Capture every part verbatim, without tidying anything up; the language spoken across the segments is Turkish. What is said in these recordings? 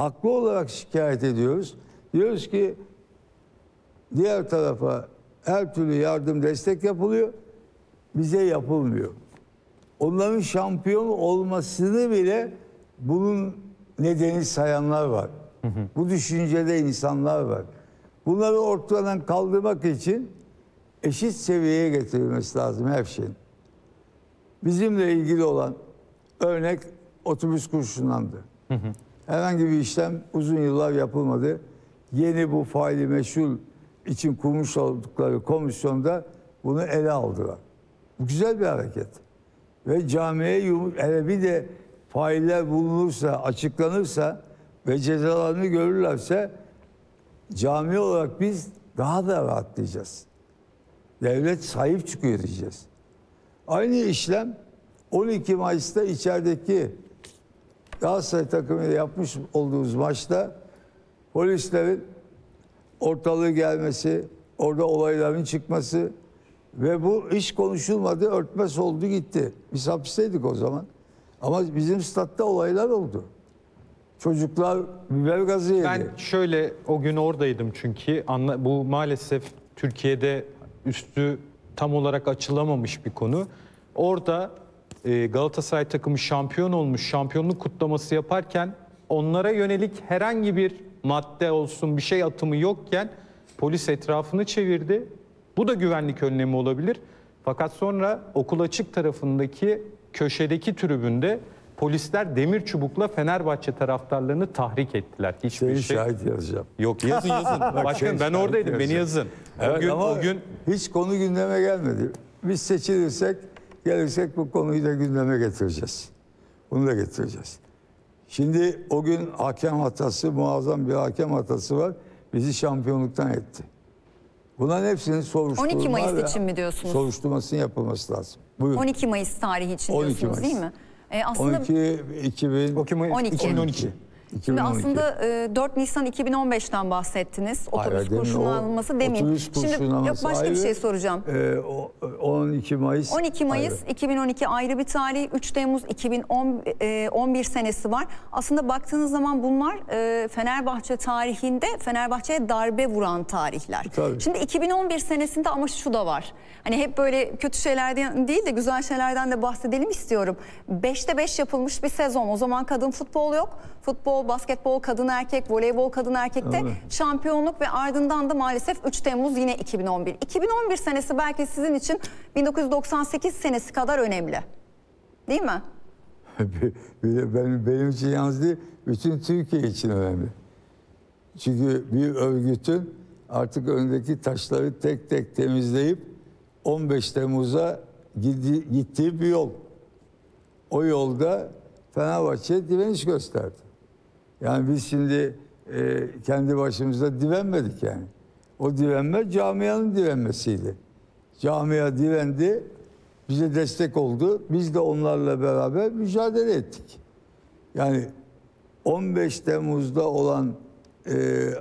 haklı olarak şikayet ediyoruz. Diyoruz ki diğer tarafa her türlü yardım, destek yapılıyor. Bize yapılmıyor. Onların şampiyon olmasını bile bunun nedeni sayanlar var. Hı hı. Bu düşüncede insanlar var. Bunları ortadan kaldırmak için eşit seviyeye getirilmesi lazım her şeyin. Bizimle ilgili olan örnek otobüs kurşunlandı. Hı hı. Herhangi bir işlem uzun yıllar yapılmadı. Yeni bu faili meşhur için kurmuş oldukları komisyonda bunu ele aldılar. Bu güzel bir hareket. Ve camiye yumruk, hele bir de failler bulunursa, açıklanırsa ve cezalarını görürlerse cami olarak biz daha da rahatlayacağız. Devlet sahip çıkıyor diyeceğiz. Aynı işlem on iki Mayıs'ta içerideki Galatasaray takımıyla yapmış olduğumuz maçta polislerin ortalığı gelmesi, orada olayların çıkması ve bu iş konuşulmadı, örtmez oldu gitti. Biz hapisteydik o zaman. Ama bizim statta olaylar oldu. Çocuklar biber gazı yedi. Ben şöyle o gün oradaydım çünkü anla, bu maalesef Türkiye'de üstü tam olarak açılamamış bir konu. Orada e, Galatasaray takımı şampiyon olmuş, şampiyonluk kutlaması yaparken onlara yönelik herhangi bir madde olsun bir şey atımı yokken polis etrafını çevirdi. Bu da güvenlik önlemi olabilir. Fakat sonra okul açık tarafındaki köşedeki tribünde polisler demir çubukla Fenerbahçe taraftarlarını tahrik ettiler. Hiçbir Seni şey şahit yazacağım. yok. Yazın yazın. Başkanım ben oradaydım. Beni yazın. Evet, o gün, ama o gün hiç konu gündeme gelmedi. Biz seçilirsek, gelirsek bu konuyu da gündeme getireceğiz. Bunu da getireceğiz. Şimdi o gün hakem hatası, muazzam bir hakem hatası var. Bizi şampiyonluktan etti. Bunların hepsinin soruşturma on iki Mayıs ve için mi diyorsunuz? Soruşturmasının yapılması lazım. Buyurun. on iki Mayıs tarihi için on iki diyorsunuz Mayıs. değil mi? Ee, aslında on iki iki bin on iki. iki bin on iki. Şimdi aslında e, dört Nisan iki bin on beşten bahsettiniz. Otobüs Hayır, demin kurşunlanması o demeyin. otobüs Şimdi yok kurşunlanması başka bir ayrı. şey soracağım. Ee, o- on iki Mayıs. on iki Mayıs ayrı. iki bin on iki ayrı bir tarih, üç Temmuz iki bin on bir senesi var. Aslında baktığınız zaman bunlar e, Fenerbahçe tarihinde Fenerbahçe'ye darbe vuran tarihler. Tabii. Şimdi iki bin on bir senesinde ama şu da var. Hani hep böyle kötü şeylerden değil de güzel şeylerden de bahsedelim istiyorum. beşte beş yapılmış bir sezon. O zaman kadın futbol yok. Futbol, basketbol, kadın erkek, voleybol kadın erkekte Evet. şampiyonluk ve ardından da maalesef üç Temmuz yine iki bin on bir. iki bin on bir senesi belki sizin için bin dokuz yüz doksan sekiz senesi kadar önemli. Değil mi? Bir de benim, benim için yalnız değil, bütün Türkiye için önemli. Çünkü bir örgütün artık önündeki taşları tek tek temizleyip on beş Temmuz'a gidi, gittiği bir yol. O yolda Fenerbahçe direniş gösterdi. Yani biz şimdi e, kendi başımıza direnmedik yani. O direnme camianın direnmesiydi. Camia direndi, bize destek oldu. Biz de onlarla beraber mücadele ettik. Yani on beş Temmuz'da olan e,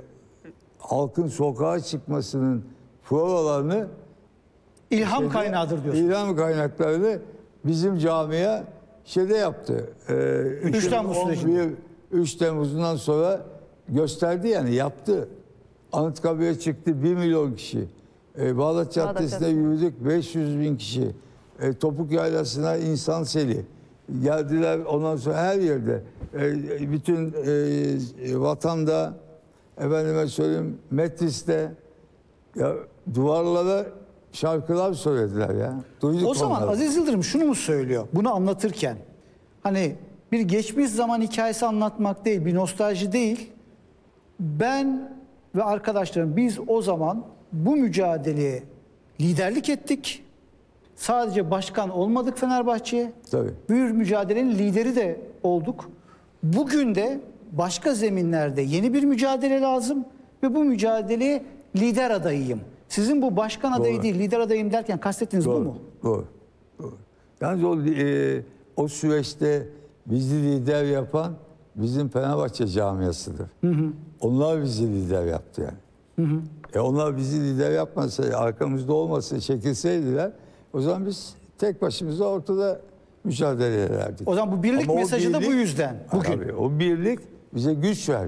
halkın sokağa çıkmasının provalarını İlham şeyde, kaynağıdır diyorsunuz. İlham kaynaklarını bizim camia şeyde yaptı. E, üç Temmuz sürecinde. üç Temmuz'undan sonra gösterdi yani yaptı. Anıtkabir'e çıktı bir milyon kişi. E, Bağdat Caddesi'nde Caddesi. yürüdük beş yüz bin kişi. E, Topuk Yaylası'na insan seli. Geldiler ondan sonra her yerde. E, bütün e, vatanda, efendime söyleyeyim Metris'te ya, duvarlara şarkılar söylediler ya. Duyduk O zaman onları. Aziz Yıldırım şunu mu söylüyor? Bunu anlatırken hani bir geçmiş zaman hikayesi anlatmak değil, bir nostalji değil. Ben ve arkadaşlarım biz o zaman bu mücadeleye liderlik ettik. Sadece başkan olmadık Fenerbahçe'ye. Tabii. Bu mücadelenin lideri de olduk. Bugün de başka zeminlerde yeni bir mücadele lazım ve bu mücadeleye lider adayıyım. Sizin bu başkan adayı Doğru. değil, lider adayım derken kastettiğiniz bu mu? Doğru. Doğru. Yalnız o, e, o süreçte bizi lider yapan bizim Fenerbahçe camiasıdır. Hı hı. Onlar bizi lider yaptı yani. Hı hı. E onlar bizi lider yapmasa, arkamızda olmasa, çekilseydiler o zaman biz tek başımıza ortada mücadele ederdik. O zaman bu birlik Ama o mesajı da bu birlik- yüzden bugün. Tabii, o birlik bize güç verdi.